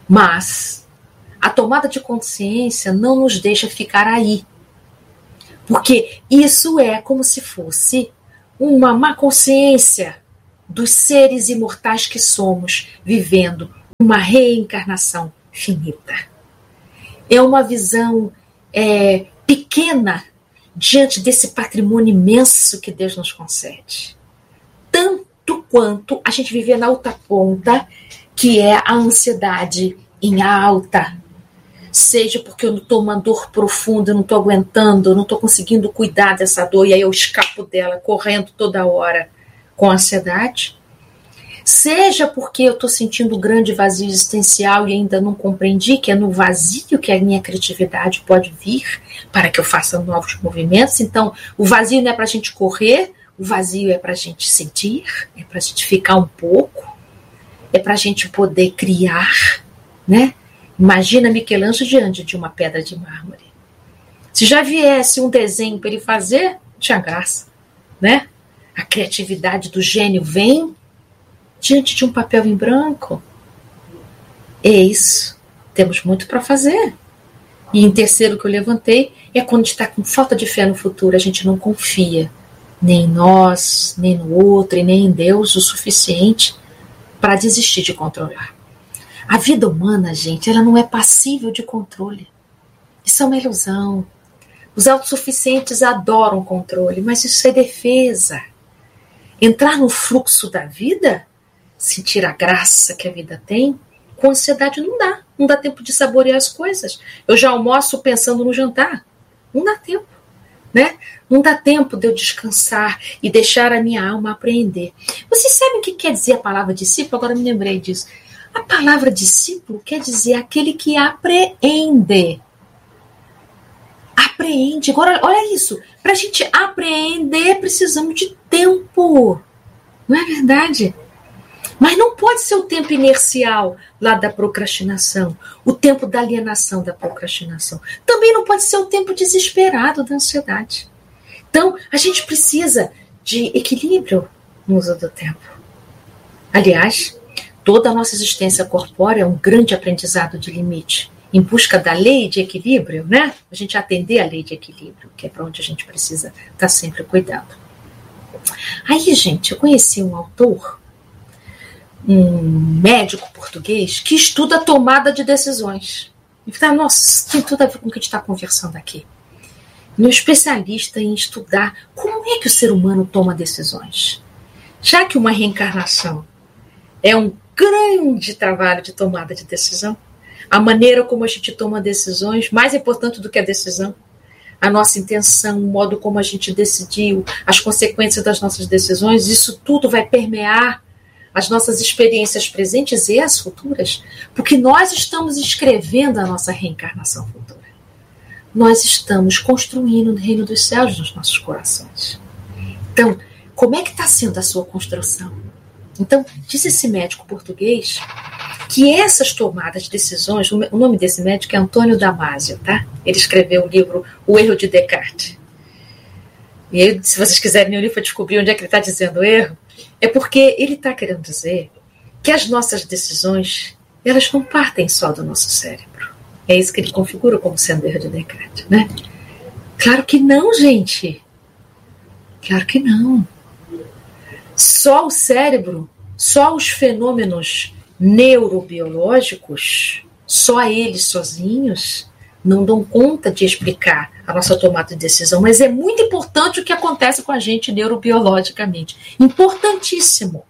Mas a tomada de consciência não nos deixa ficar aí. Porque isso é como se fosse uma má consciência dos seres imortais que somos, vivendo uma reencarnação finita. É uma visão é, pequena diante desse patrimônio imenso que Deus nos concede. Tanto quanto a gente viver na outra ponta, que é a ansiedade em alta. Seja porque eu estou uma dor profunda, eu não estou aguentando, eu não estou conseguindo cuidar dessa dor, e aí eu escapo dela correndo toda hora com ansiedade. Seja porque eu estou sentindo um grande vazio existencial e ainda não compreendi que é no vazio que a minha criatividade pode vir para que eu faça novos movimentos. Então, o vazio não é para a gente correr, o vazio é para a gente sentir, é para a gente ficar um pouco, é para a gente poder criar, né? Imagina Michelangelo diante de uma pedra de mármore. Se já viesse um desenho para ele fazer, tinha graça, né? A criatividade do gênio vem diante de um papel em branco. É isso. Temos muito para fazer. E em terceiro que eu levantei, é quando a gente está com falta de fé no futuro, a gente não confia nem em nós, nem no outro, e nem em Deus o suficiente para desistir de controlar. A vida humana, gente, ela não é passível de controle. Isso é uma ilusão. Os autossuficientes adoram controle, mas isso é defesa. Entrar no fluxo da vida, sentir a graça que a vida tem, com ansiedade não dá. Não dá tempo de saborear as coisas. Eu já almoço pensando no jantar. Não dá tempo, né? Não dá tempo de eu descansar e deixar a minha alma apreender. Vocês sabem o que quer dizer a palavra discípulo? Agora me lembrei disso. A palavra discípulo quer dizer aquele que apreende. Apreende. Agora, olha isso. Para a gente apreender, precisamos de tempo. Não é verdade? Mas não pode ser o tempo inercial lá da procrastinação, o tempo da alienação da procrastinação. Também não pode ser o tempo desesperado da ansiedade. Então, a gente precisa de equilíbrio no uso do tempo. Aliás, toda a nossa existência corpórea é um grande aprendizado de limite, em busca da lei de equilíbrio, né? A gente atender a lei de equilíbrio, que é para onde a gente precisa estar sempre cuidando. Aí, gente, eu conheci um autor, um médico português, que estuda a tomada de decisões. E fala, nossa, tem tudo a ver com o que a gente está conversando aqui. Um especialista em estudar como é que o ser humano toma decisões. Já que uma reencarnação é um grande trabalho de tomada de decisão, a maneira como a gente toma decisões, mais importante do que a decisão, a nossa intenção, o modo como a gente decidiu, as consequências das nossas decisões, isso tudo vai permear as nossas experiências presentes e as futuras, porque nós estamos escrevendo a nossa reencarnação futura. Nós estamos construindo o reino dos céus nos nossos corações. Então, como é que está sendo a sua construção? Então, disse esse médico português que essas tomadas de decisões, o nome desse médico é Antônio Damasio, tá? Ele escreveu o livro O Erro de Descartes. E aí, se vocês quiserem ler o livro para descobrir onde é que ele está dizendo o erro, é porque ele está querendo dizer que as nossas decisões, elas não partem só do nosso cérebro. É isso que ele configura como sendo o erro de Descartes, né? Claro que não, gente. Claro que não. Só o cérebro, só os fenômenos neurobiológicos, só eles sozinhos não dão conta de explicar a nossa tomada de decisão, mas é muito importante o que acontece com a gente neurobiologicamente. Importantíssimo.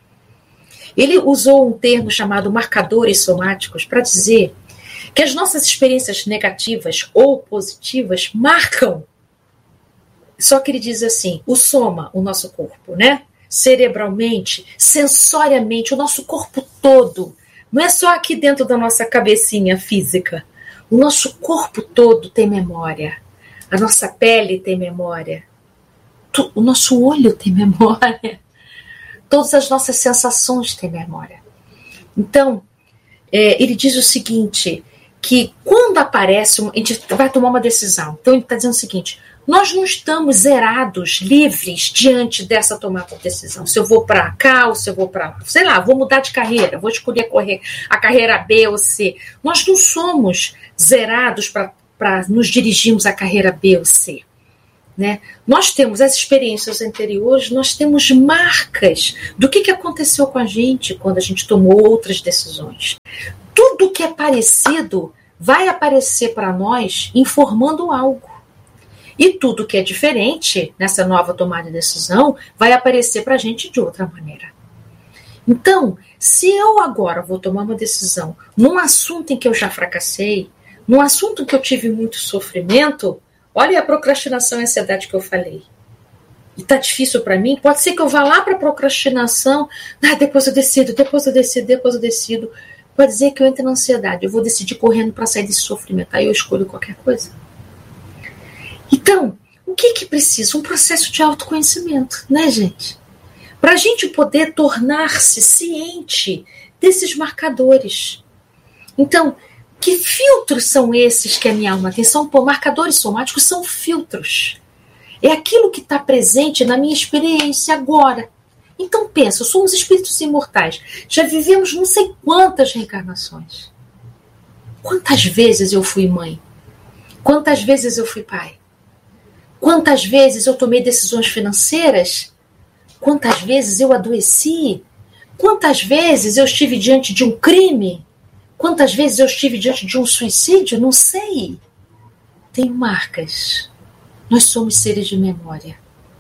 Ele usou um termo chamado marcadores somáticos para dizer que as nossas experiências negativas ou positivas marcam. Só que ele diz assim, o soma, o nosso corpo, né? Cerebralmente, sensoriamente, o nosso corpo todo. Não é só aqui dentro da nossa cabecinha física. O nosso corpo todo tem memória. A nossa pele tem memória. O nosso olho tem memória. Todas as nossas sensações têm memória. Então, é, ele diz o seguinte, que quando aparece, uma, a gente vai tomar uma decisão. Então ele está dizendo o seguinte, nós não estamos zerados, livres diante dessa tomada de decisão. Se eu vou para cá ou se eu vou para lá. Sei lá, vou mudar de carreira, vou escolher correr a carreira B ou C. Nós não somos zerados para nos dirigirmos à carreira B ou C. Né? Nós temos as experiências anteriores, nós temos marcas do que, que aconteceu com a gente quando a gente tomou outras decisões. Tudo que é parecido vai aparecer para nós informando algo. E tudo que é diferente nessa nova tomada de decisão vai aparecer para a gente de outra maneira. Então, se eu agora vou tomar uma decisão num assunto em que eu já fracassei, num assunto em que eu tive muito sofrimento, olha a procrastinação e a ansiedade que eu falei. E tá difícil para mim, pode ser que eu vá lá para a procrastinação, ah, depois eu decido, depois eu decido, depois eu decido. Pode dizer que eu entre na ansiedade, eu vou decidir correndo para sair desse sofrimento, aí eu escolho qualquer coisa. Então, o que que precisa? Um processo de autoconhecimento, né, gente? Para a gente poder tornar-se ciente desses marcadores. Então, que filtros são esses que a minha alma tem? São, pô, marcadores somáticos são filtros. É aquilo que está presente na minha experiência agora. Então pensa, somos espíritos imortais. Já vivemos não sei quantas reencarnações. Quantas vezes eu fui mãe? Quantas vezes eu fui pai? Quantas vezes eu tomei decisões financeiras? Quantas vezes eu adoeci? Quantas vezes eu estive diante de um crime? Quantas vezes eu estive diante de um suicídio? Não sei. Tem marcas. Nós somos seres de memória.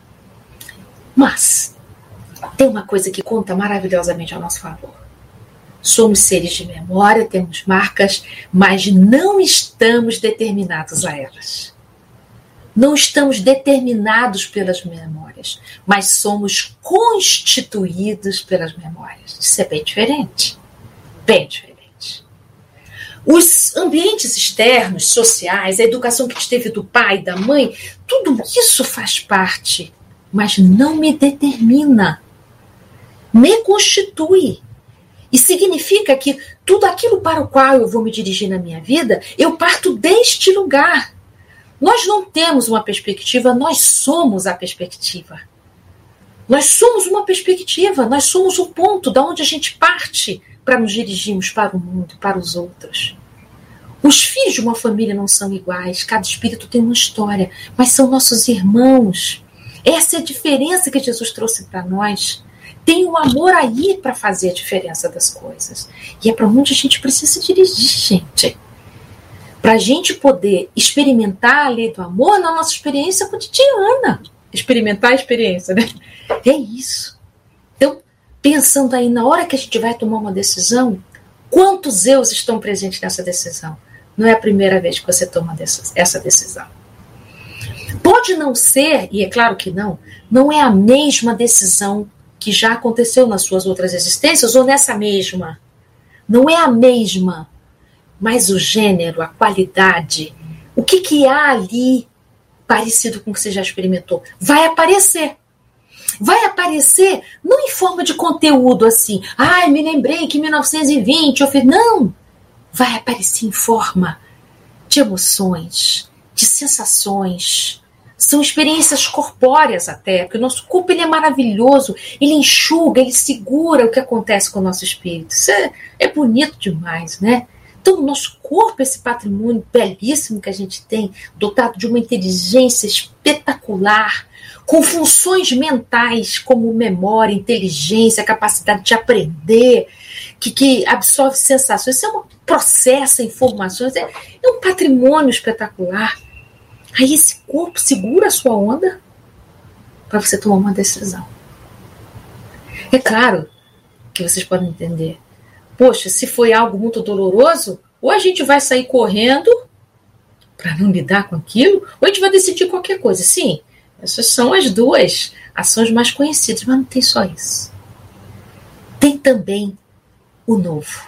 Mas tem uma coisa que conta maravilhosamente a nosso favor. Somos seres de memória, temos marcas, mas não estamos determinados a elas. Não estamos determinados pelas memórias, mas somos constituídos pelas memórias. Isso é bem diferente. Bem diferente. Os ambientes externos, sociais, a educação que teve do pai e da mãe, tudo isso faz parte, mas não me determina. Me constitui. E significa que tudo aquilo para o qual eu vou me dirigir na minha vida, eu parto deste lugar. Nós não temos uma perspectiva, nós somos a perspectiva. Nós somos uma perspectiva, nós somos o ponto da onde a gente parte para nos dirigirmos para o mundo, para os outros. Os filhos de uma família não são iguais, cada espírito tem uma história, mas são nossos irmãos. Essa é a diferença que Jesus trouxe para nós. Tem o amor aí para fazer a diferença das coisas. E é para onde a gente precisa se dirigir, gente. Para a gente poder experimentar a lei do amor na nossa experiência cotidiana. Experimentar a experiência, né? É isso. Então, pensando aí na hora que a gente vai tomar uma decisão, quantos eus estão presentes nessa decisão? Não é a primeira vez que você toma essa decisão. Pode não ser, e é claro que não, não é a mesma decisão que já aconteceu nas suas outras existências ou nessa mesma. Não é a mesma. Mas o gênero, a qualidade, o que, que há ali parecido com o que você já experimentou, vai aparecer. Vai aparecer não em forma de conteúdo assim, ai, ah, me lembrei que em mil novecentos e vinte eu fiz. Não! Vai aparecer em forma de emoções, de sensações. São experiências corpóreas até, porque o nosso corpo ele é maravilhoso, ele enxuga, ele segura o que acontece com o nosso espírito. Isso é, é bonito demais, né? Então, o nosso corpo, esse patrimônio belíssimo que a gente tem, dotado de uma inteligência espetacular, com funções mentais como memória, inteligência, capacidade de aprender, que, que absorve sensações, isso é um processo, informações, é, é um patrimônio espetacular. Aí esse corpo segura a sua onda para você tomar uma decisão. É claro que vocês podem entender. Poxa, se foi algo muito doloroso, ou a gente vai sair correndo para não lidar com aquilo, ou a gente vai decidir qualquer coisa. Sim, essas são as duas ações mais conhecidas, mas não tem só isso. Tem também o novo.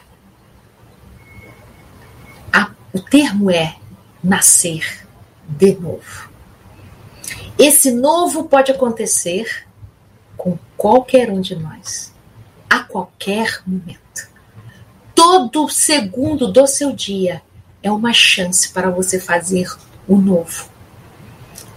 A, o termo é nascer de novo. Esse novo pode acontecer com qualquer um de nós, a qualquer momento. Todo segundo do seu dia é uma chance para você fazer o novo.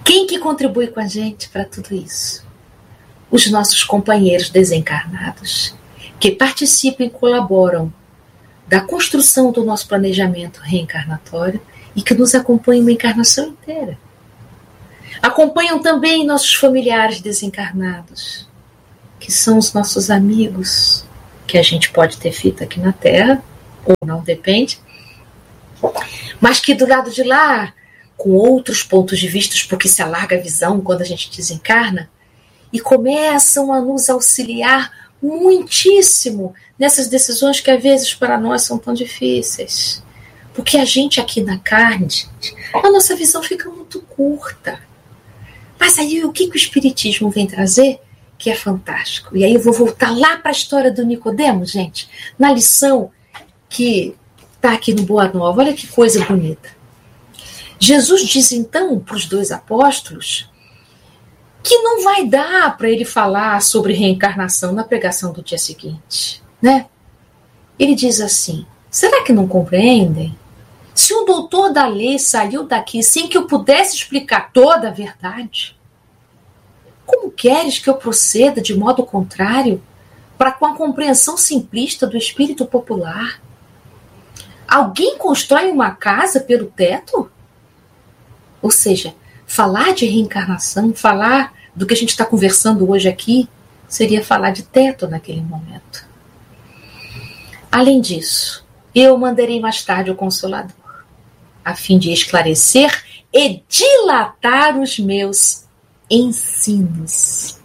Quem que contribui com a gente para tudo isso? Os nossos companheiros desencarnados, que participam e colaboram da construção do nosso planejamento reencarnatório e que nos acompanham uma encarnação inteira. Acompanham também nossos familiares desencarnados, que são os nossos amigos, que a gente pode ter feito aqui na Terra, ou não, depende, mas que do lado de lá, com outros pontos de vista, porque se alarga a visão quando a gente desencarna, e começam a nos auxiliar muitíssimo nessas decisões que às vezes para nós são tão difíceis. Porque a gente aqui na carne, gente, a nossa visão fica muito curta. Mas aí o que, que o Espiritismo vem trazer? Que é fantástico. E aí eu vou voltar lá para a história do Nicodemo, gente, na lição que está aqui no Boa Nova. Olha que coisa bonita. Jesus diz então para os dois apóstolos que não vai dar para ele falar sobre reencarnação na pregação do dia seguinte, né? Ele diz assim: será que não compreendem? Se o doutor da lei saiu daqui sem que eu pudesse explicar toda a verdade, como queres que eu proceda de modo contrário para com a compreensão simplista do espírito popular? Alguém constrói uma casa pelo teto? Ou seja, falar de reencarnação, falar do que a gente está conversando hoje aqui, seria falar de teto naquele momento. Além disso, eu mandarei mais tarde o Consolador, a fim de esclarecer e dilatar os meus ensinos.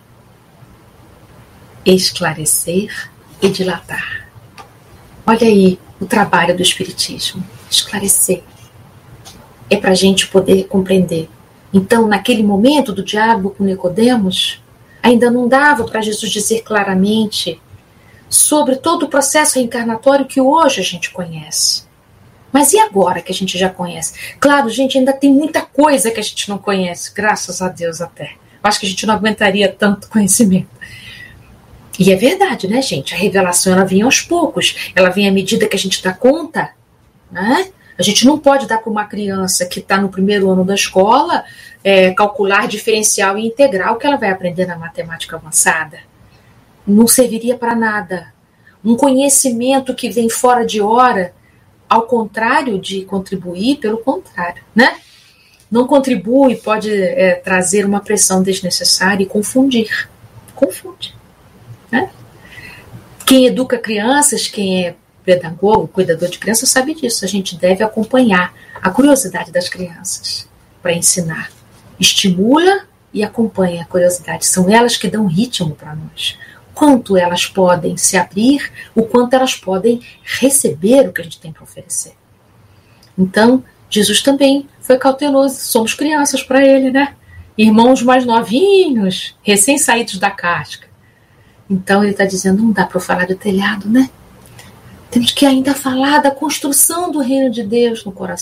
Esclarecer e dilatar. Olha aí o trabalho do Espiritismo. Esclarecer. É para a gente poder compreender. Então, naquele momento do diálogo com Nicodemos, ainda não dava para Jesus dizer claramente sobre todo o processo reencarnatório que hoje a gente conhece. Mas e agora que a gente já conhece? Claro, gente, ainda tem muita coisa que a gente não conhece, graças a Deus até. Eu acho que a gente não aguentaria tanto conhecimento. E é verdade, né, gente? A revelação, ela vem aos poucos. Ela vem à medida que a gente dá conta, né? A gente não pode dar para uma criança que está no primeiro ano da escola é, calcular diferencial e integral que ela vai aprender na matemática avançada. Não serviria para nada. Um conhecimento que vem fora de hora, ao contrário de contribuir, pelo contrário, né? Não contribui, pode é, trazer uma pressão desnecessária e confundir. Confunde. Né? Quem educa crianças, quem é pedagogo, cuidador de crianças, sabe disso. A gente deve acompanhar a curiosidade das crianças para ensinar. Estimula e acompanha a curiosidade. São elas que dão ritmo para nós. Quanto elas podem se abrir, o quanto elas podem receber o que a gente tem para oferecer. Então, Jesus também foi cauteloso. Somos crianças para ele, né? Irmãos mais novinhos, recém-saídos da casca. Então, ele está dizendo, não dá para falar do telhado, né? Temos que ainda falar da construção do reino de Deus no coração